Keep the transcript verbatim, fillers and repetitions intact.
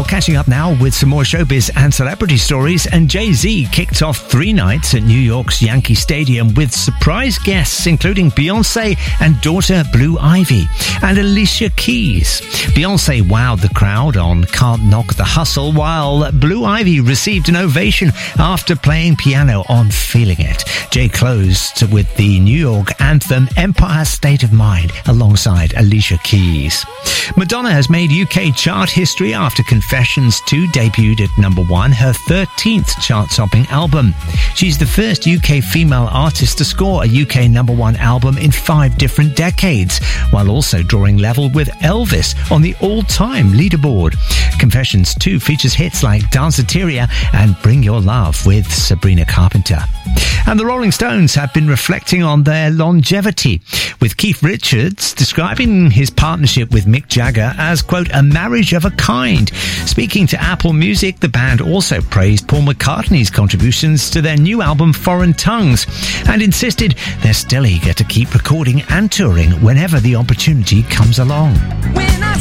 Well, catching up now with some more showbiz and celebrity stories, and Jay-Z kicked off three nights at New York's Yankee Stadium with surprise guests including Beyonce and daughter Blue Ivy and Alicia Keys. Beyonce wowed the crowd on Can't Knock the Hustle, while Blue Ivy received an ovation after playing piano on Feeling It. Jay closed with the New York anthem Empire State of Mind alongside Alicia Keys. Madonna has made U K chart history after Confessions two debuted at number one, her thirteenth chart-topping album. She's the first U K female artist to score a U K number one album in five different decades, while also drawing level with Elvis on the all-time leaderboard. Confessions two features hits like Danceteria and Bring Your Love with Sabrina Carpenter. And the Rolling Stones have been reflecting on their longevity, with Keith Richards describing his partnership with Mick Jagger as, quote, a marriage of a kind. Speaking to Apple Music, the band also praised Paul McCartney's contributions to their new album Foreign Tongues and insisted they're still eager to keep recording and touring whenever the opportunity comes along. When I